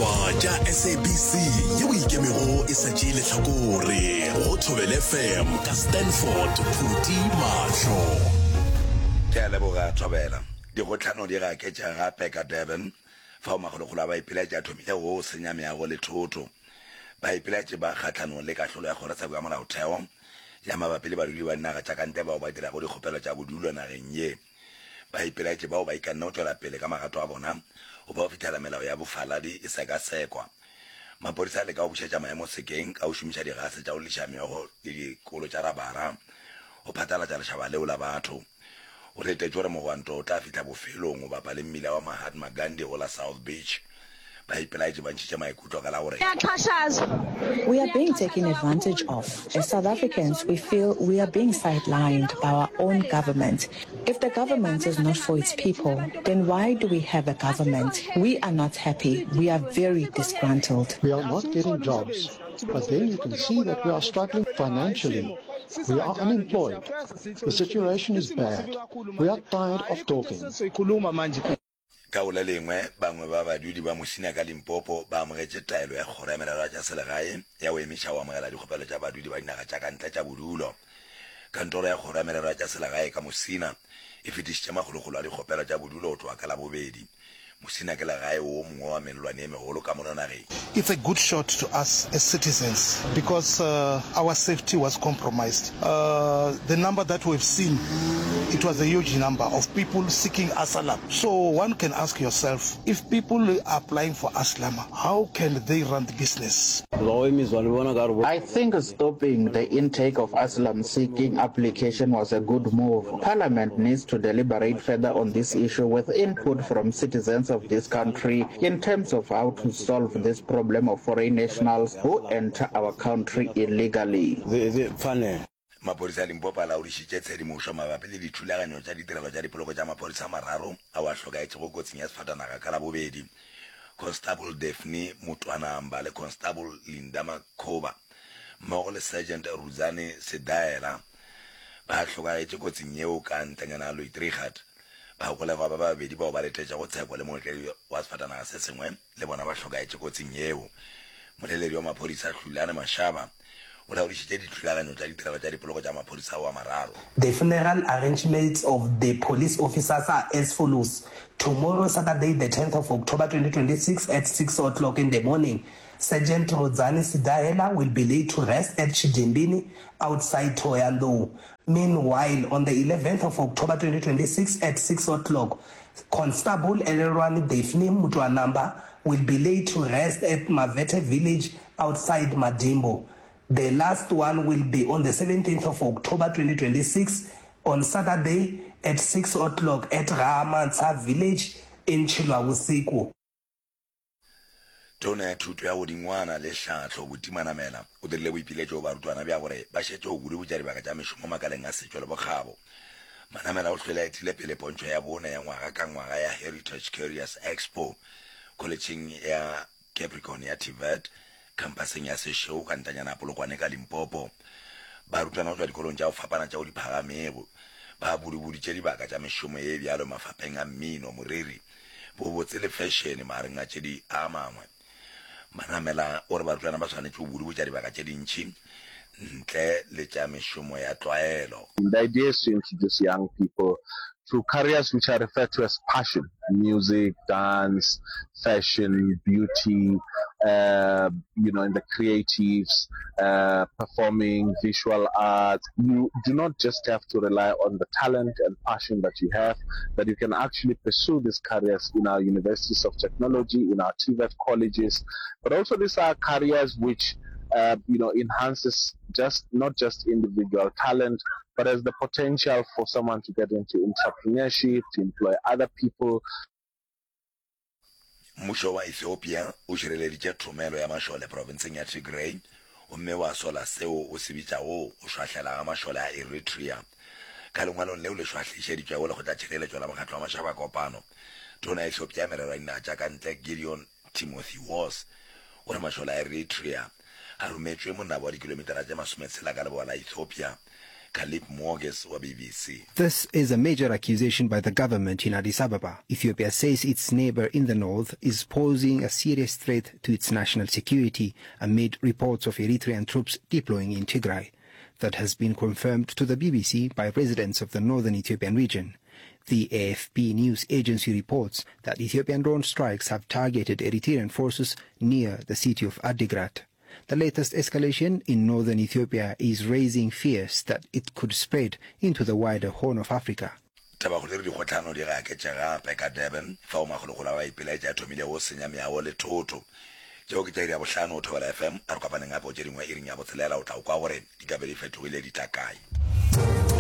ditaba tša SABC yeo ikemego e sa tšee lehlakore go Thobela FM ka Stanford Phuti Mahlo. Ke a leboga Thobela. Dikgotlhano di ga ketša gape ka Durban fa o magologolo a baipiletše a thomile go senya meago le thotho. Baipiletše ba kgatlhanong le kahlolo ya kgorotsheko ya molaotheo ya mabapi le badudi ba dinaga tša kantle bao ba dirago dikgopelo tša bodulo nageng ye. Baipiletše bao ba ikanne go tšwela pele ka magato a bona go ba go fitlhela melao ya bofaladi e sekasekwa. Maphodisa le ka go bušetša maemo sekeng ka go šomiša digase tša go liša meogo le dikolo tša rabara go phatlalatša lešhaba leo la batho. O letetše gore mogwanto o tla fitlha bofelong go bapa le mmila wa Mahatma Gandhi go la South Beach. Baipiletše ba ntšhitše maikutlo ka la gore we are being taken advantage of. As South Africans, we feel we are being sidelined by our own government. If the government is not for its people, then why do we have a government? We are not happy. We are very disgruntled. We are not getting jobs, but then you can see that we are struggling financially. We are unemployed. The situation is bad. We are tired of talking. ka o le lengwe bangwe ba badudi ba Mosina ka Limpopo ba amogetše taelo ya kgoro ya merero tša selegae ya go emiša go amogela dikgopelo tša badudi ba dinaga tša kantle tša bodulo. Kantoro ya kgoro ya merero tša selegae ka Mosina e fetišitše magologolo a dikgopelo tša bodulo go tloga ka labobedi. Mosina ke legae o mongwe wa melelwane e megolo ka mono nageng. It's a good shot to us as citizens because our safety was compromised. The number that we've seen, it was a huge number of people seeking asylum. So one can ask yourself, if people are applying for asylum, how can they run the business? I think stopping the intake of asylum-seeking application was a good move. Parliament needs to deliberate further on this issue with input from citizens of this country in terms of how to solve this problem of foreign nationals who enter our country illegally. Maphodisa a Limpopo a laodišitše tshedimošo mabapi le dithulaganyo tša ditirelo tša dipoloko tša maphodisa mararo a wa hlokaetše go kotsing ya sefatanaga ka labobedi. Constable Daphne Mutwanamba le Constable Linda Makhoba mmogo le Sergeant Ruzane Sedaela ba hlokaetše kotsing yeo ka ntlenyana Louis Trichardt. Ba golegwa ba babedi bao ba letetša go tshekwa le moletledi wa sefatanaga se sengwe le bona ba hlokaetše kotsing yeo. Moleledi wa maphodisa Hlulane Mashaba o laodišitše dithulaganyo tša ditirelo tša dipoloko tša maphodisa wa mararo. The funeral arrangements of the police officers are as follows. Tomorrow, Saturday, the 10th of October 2026 at 6 o'clock in the morning, Sergeant Rodzani Sidaela will be laid to rest at Chidimbini outside Thohoyandou. Meanwhile, on the 11th of October 2026 at 6 o'clock, Constable Elelwani Daphne Mutwanamba will be laid to rest at Mavete village outside Madimbo. The last one will be on the 17th of October 2026 on Saturday at 6 o'clock at Rahamansa village in Chilwabusiku. Tona ya thuto ya go dingwana le tlhatlho botimanamela o dirile boipiletšo go barutwana bja gore ba šetše go kudu botša dibaka tša mešomo makaleng a setšo le bokgabo. Manamela o tlhola etile pele pontšho ya bone ya ngwaga ka ngwaga ya Heritage Curious Expo collegeng ya Capricorn ya TVET kampaseng ya Seshou ka ntanyana Polokwane ka Limpopo. Barutwana go tšwa dikolong tša go fapana tša go diphagamego ba budibuditše dibaka tša mešomo ye bjalo mafapeng a mmino moriri bo botse le fashion magareng a tše di a mangwe. Manamela o re barutwana ba tshwanetše go budibutša dibaka tše dintšhi ntle le tša mešomo ya tlwaelo. The idea is to introduce young people to careers which are referred to as passion: music, dance, fashion, beauty, in the creatives, performing, visual arts. You do not just have to rely on the talent and passion that you have, but you can actually pursue these careers in our universities of technology, in our TVET colleges, but also these are careers which enhances not just individual talent, but has the potential for someone to get into entrepreneurship, to employ other people. Mmušo wa Ethiopia o šireleditše thomelo ya mašole provinseng ya Tigray mme wa sola seo o se bitšago o šwahlela ga mašole a Eritrea. Ka lengwalong leo le šwahlišeditšwego le go tla tšhireletšo la mokgatlo wa mašaba kopano, tona Ethiopia ya merero ya dinaga tša kantle Gideon Timothy Wars o re mašole a Eritrea a rometšwe monabo wa dikilomitara tše 16 ka leboa la Ethiopia Kalip Morges wa BBC. This is a major accusation by the government in Addis Ababa. Ethiopia says its neighbor in the north is posing a serious threat to its national security amid reports of Eritrean troops deploying in Tigray. That has been confirmed to the BBC by residents of the northern Ethiopian region. The AFP news agency reports that Ethiopian drone strikes have targeted Eritrean forces near the city of Adigrat. The latest escalation in northern Ethiopia is raising fears that it could spread into the wider Horn of Africa. Tabakhuleri di khotlano di ga ke tshega peka Durban fa o magologolo ba ipela ja thomile go senya meago le thotho jo ke tsairi ya bohlano o Thobela FM a re kopaneng gape o tšedingwe iring ya botshelela o tla o kwa gore di ka be di fetogile di tla kae.